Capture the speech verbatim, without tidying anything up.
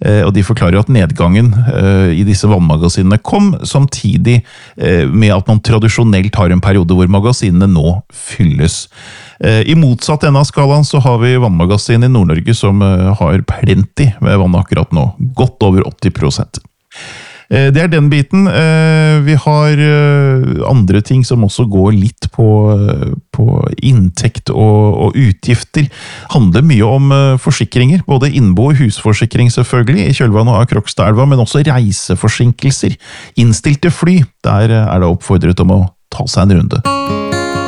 og de forklarer at nedgangen i disse vannmagasinene kom samtidig med at man tradisjonelt har en periode hvor magasinene nå fylles. I motsatt ende av skalaen så har vi vannmagasin i Nord-Norge som har plenty med vann akkurat nå, godt over åtti prosent. Det er den biten. Vi har andre ting som også går litt på, på inntekt og, og utgifter. Handler mye om forsikringer, både innbo- og husforsikring selvfølgelig, i kjølvannet av Krokstadelva, men også reiseforsinkelser. Innstilte fly, der er det oppfordret om å ta seg en runde.